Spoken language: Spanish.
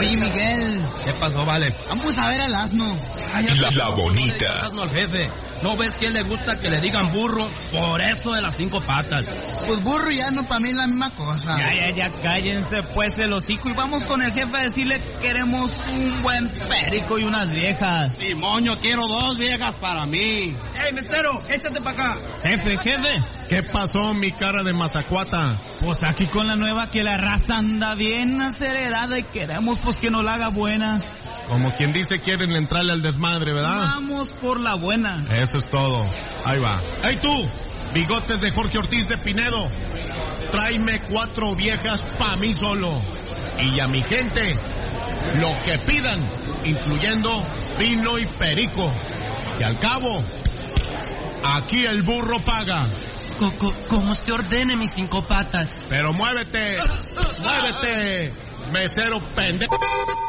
Oye, Miguel. ¿Qué pasó, vale? Vamos a ver al asno. La bonita. Asno al jefe. ¿No ves que le gusta que le digan burro? Por eso de las 5 patas. Pues burro y asno para mí es la misma cosa. Ya, cállense pues el hocico y vamos con el jefe a decirle que queremos un buen perico y unas viejas. Sí, moño, quiero 2 viejas para mí. ¡Ey, mesero, échate para acá! Jefe. ¿Qué pasó, mi cara de mazacuata? Pues aquí con la nueva que la raza anda bien acelerada y queremos pues que nos la haga buena. Como quien dice, quieren entrarle al desmadre, ¿verdad? Vamos por la buena. Eso es todo. Ahí va. ¡Hey tú! Bigotes de Jorge Ortiz de Pinedo. Tráeme 4 viejas pa' mí solo. Y a mi gente, lo que pidan, incluyendo vino y perico. Que al cabo, aquí el burro paga. Como usted ordene, mis 5 patas. Pero muévete, mesero pendejo.